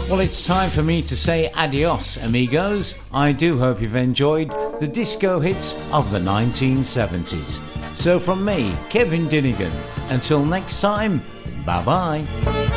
Well, it's time for me to say adios, amigos. I do hope you've enjoyed the disco hits of the 1970s. So from me, Kevin Dinnigan, until next time, bye-bye.